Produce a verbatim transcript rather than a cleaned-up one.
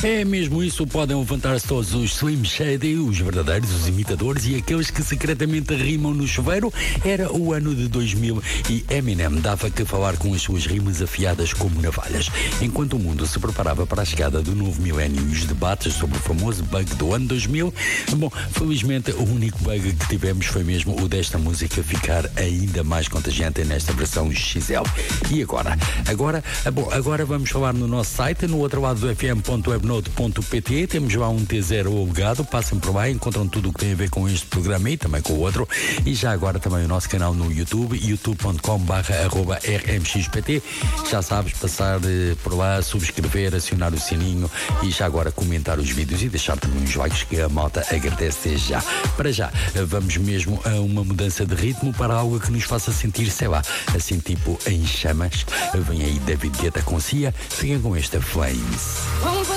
É mesmo isso, podem levantar-se todos os Slim Shady, os verdadeiros, os imitadores e aqueles que secretamente rimam no chuveiro. Era o ano de dois mil e Eminem dava que falar com as suas rimas afiadas como navalhas. Enquanto o mundo se preparava para a chegada do novo milénio e os debates sobre o famoso bug do ano dois mil, bom, felizmente o único bug que tivemos foi mesmo o desta música ficar ainda mais contagiante nesta versão X L. E agora? Agora, bom, agora vamos falar no nosso site, no outro lado do f m ponto webnote ponto p t. Temos lá um T zero alugado, passem por lá, encontram tudo o que tem a ver com este programa e também com o outro. E já agora também o nosso canal no YouTube, youtube ponto com barra arroba r m x p t. Já sabes, passar eh, por lá, subscrever, acionar o sininho e já agora comentar os vídeos e deixar também uns likes que a malta agradece já. Para já, vamos mesmo a uma mudança de ritmo para algo que nos faça sentir, sei lá, assim tipo em chamas. Vem aí David Guetta com Cia, fiquem com esta Flames.